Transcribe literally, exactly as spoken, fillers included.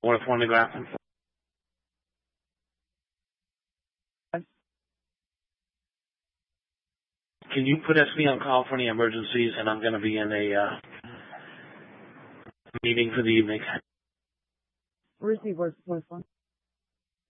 Order phonograph. Can you put S B on call for any emergencies? And I'm going to be in a uh, meeting for the evening. Receive, where's, where's one?